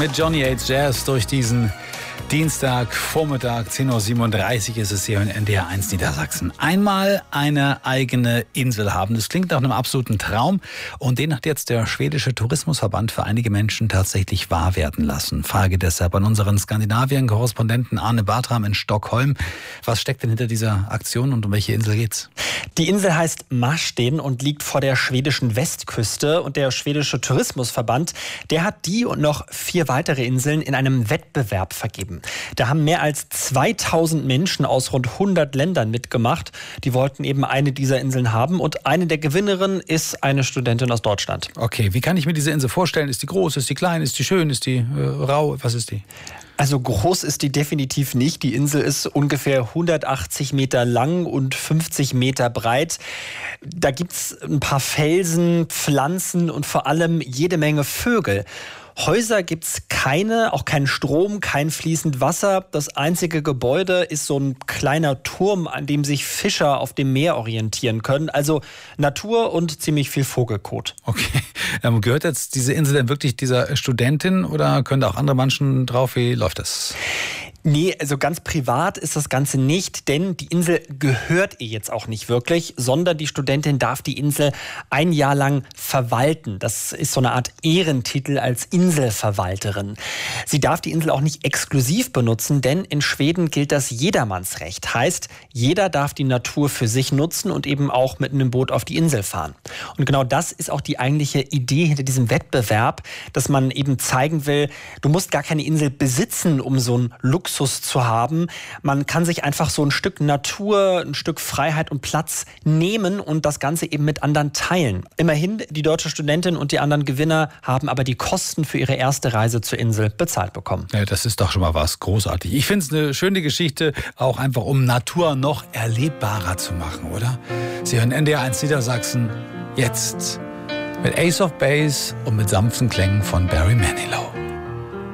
mit Johnny H. Jazz durch diesen Dienstagvormittag, 10.37 Uhr ist es hier in NDR 1 Niedersachsen. Einmal eine eigene Insel haben. Das klingt nach einem absoluten Traum und den hat jetzt der schwedische Tourismusverband für einige Menschen tatsächlich wahr werden lassen. Frage deshalb an unseren Skandinavien-Korrespondenten Arne Bartram in Stockholm. Was steckt denn hinter dieser Aktion und um welche Insel geht's? Die Insel heißt Marsten und liegt vor der schwedischen Westküste. Und der schwedische Tourismusverband, der hat die und noch 4 weitere Inseln in einem Wettbewerb vergeben. Da haben mehr als 2000 Menschen aus rund 100 Ländern mitgemacht. Die wollten eben eine dieser Inseln haben. Und eine der Gewinnerinnen ist eine Studentin aus Deutschland. Okay, wie kann ich mir diese Insel vorstellen? Ist die groß, ist die klein, ist die schön, ist die rau? Was ist die? Also groß ist die definitiv nicht. Die Insel ist ungefähr 180 Meter lang und 50 Meter breit. Da gibt's ein paar Felsen, Pflanzen und vor allem jede Menge Vögel. Häuser gibt's keine, auch kein Strom, kein fließend Wasser. Das einzige Gebäude ist so ein kleiner Turm, an dem sich Fischer auf dem Meer orientieren können. Also Natur und ziemlich viel Vogelkot. Okay. Gehört jetzt diese Insel denn wirklich dieser Studentin oder können da auch andere Menschen drauf? Wie läuft das? Nee, also ganz privat ist das Ganze nicht, denn die Insel gehört ihr jetzt auch nicht wirklich, sondern die Studentin darf die Insel ein Jahr lang verwalten. Das ist so eine Art Ehrentitel als Inselverwalterin. Sie darf die Insel auch nicht exklusiv benutzen, denn in Schweden gilt das Jedermannsrecht. Heißt, jeder darf die Natur für sich nutzen und eben auch mit einem Boot auf die Insel fahren. Und genau das ist auch die eigentliche Idee hinter diesem Wettbewerb, dass man eben zeigen will, du musst gar keine Insel besitzen, um so einen Luxus zu haben. Man kann sich einfach so ein Stück Natur, ein Stück Freiheit und Platz nehmen und das Ganze eben mit anderen teilen. Immerhin, die deutsche Studentin und die anderen Gewinner haben aber die Kosten für ihre erste Reise zur Insel bezahlt bekommen. Ja, das ist doch schon mal was großartig. Ich finde es eine schöne Geschichte, auch einfach um Natur noch erlebbarer zu machen, oder? Sie hören NDR 1 Niedersachsen jetzt mit Ace of Base und mit sanften Klängen von Barry Manilow.